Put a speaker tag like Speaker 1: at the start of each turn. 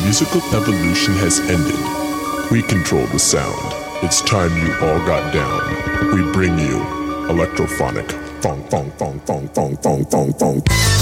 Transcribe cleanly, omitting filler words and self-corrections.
Speaker 1: musical evolution has ended. We control the sound. It's time you all got down. We bring you electrophonic funk, funk, funk, funk, funk, funk, funk, funk.